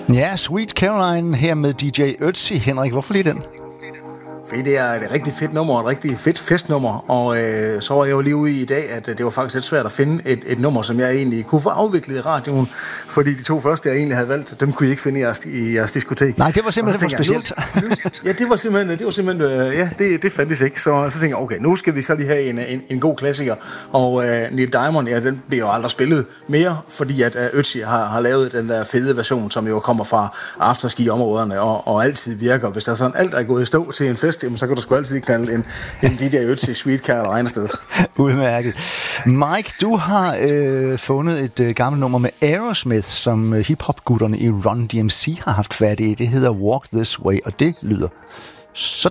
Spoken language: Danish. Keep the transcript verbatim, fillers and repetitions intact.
Ja, Sweet Caroline her med D J Ötzi. Henrik, hvorfor lige den? Fordi det er et rigtig fedt nummer, et rigtig fedt festnummer, og øh, så var jeg jo lige ude i i dag, at det var faktisk lidt svært at finde et, et nummer, som jeg egentlig kunne få afviklet i radioen, fordi de to første, jeg egentlig havde valgt, dem kunne I ikke finde i jeres, i jeres diskotek. Nej, det var simpelthen for specielt. Jeg, nu, ja, det var simpelthen, det var simpelthen øh, ja, det, det fandtes ikke, så, så tænkte jeg, okay, nu skal vi så lige have en, en, en god klassiker, og øh, Neil Diamond, ja, den bliver jo aldrig spillet mere, fordi at øh, Ötzi har, har lavet den der fede version, som jo kommer fra afterski-områderne, og, og altid virker. Hvis der er sådan alt er gået i stå til en fest, så kan du sgu altid knalde en, en D J Ötzi Sweet Caroline sted. Udmærket. Mike, du har øh, fundet et øh, gammelt nummer med Aerosmith, som øh, hiphop-gutterne i Run D M C har haft fat i. Det hedder Walk This Way, og det lyder sådan.